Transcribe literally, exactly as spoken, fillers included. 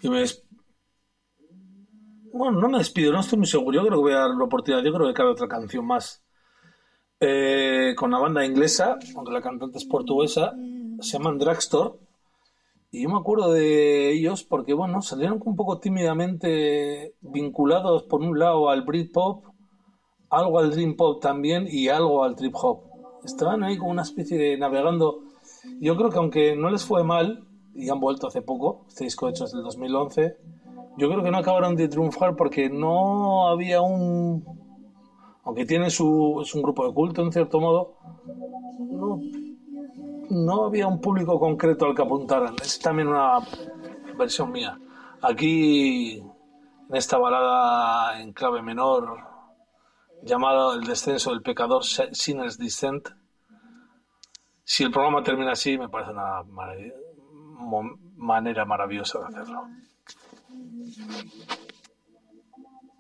Y me des- Bueno, no me despido, no estoy muy seguro. Yo creo que voy a dar la oportunidad. Yo creo que cabe otra canción más. Eh, con la banda inglesa, aunque la cantante es portuguesa, se llaman Drugstore. Y yo me acuerdo de ellos porque, bueno, salieron un poco tímidamente vinculados, por un lado, al Britpop, algo al Dream Pop también y algo al Trip Hop. Estaban ahí como una especie de navegando. Yo creo que aunque no les fue mal, y han vuelto hace poco, este disco hecho es del dos mil once, yo creo que no acabaron de triunfar porque no había un... Aunque tiene su, es un grupo de culto en cierto modo, no, no había un público concreto al que apuntaran. Es también una versión mía. Aquí, en esta balada en clave menor, llamada El descenso del pecador, Sinner's Descent, si el programa termina así, me parece una marav- mo- manera maravillosa de hacerlo.